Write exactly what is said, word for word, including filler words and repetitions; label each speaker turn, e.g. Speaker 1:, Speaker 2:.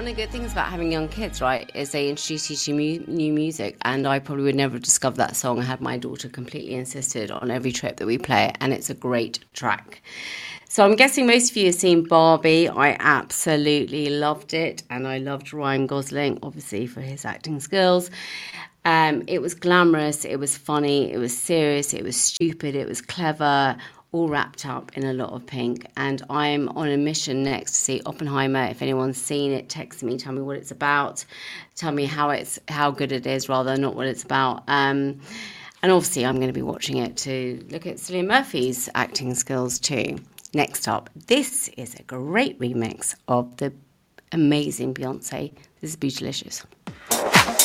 Speaker 1: one of the good things about having young kids, right, is they introduce you to mu- new music, and I probably would never have discovered that song had my daughter completely insisted on every trip that we play it, and it's a great track. So I'm guessing most of you have seen Barbie. I absolutely loved it, and I loved Ryan Gosling, obviously, for his acting skills. Um, it was glamorous, it was funny, it was serious, it was stupid, it was clever, all wrapped up in a lot of pink. And I'm on a mission next to see Oppenheimer. If anyone's seen it, text me, tell me what it's about, tell me how it's how good it is, rather, not what it's about. Um, and obviously, I'm going to be watching it to look at Cillian Murphy's acting skills too. Next up, this is a great remix of the amazing Beyonce. This is Beautylicious.